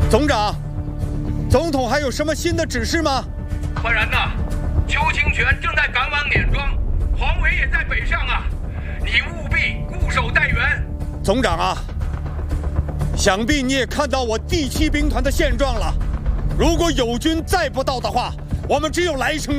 总长，总统还有什么新的指示吗？ 赫然呐，邱清泉正在赶往碾庄，黄伟也在北上啊，你务必固守待援。 总长啊，想必你也看到我第7兵团的现状了。如果友军再不到的话，我们只有来生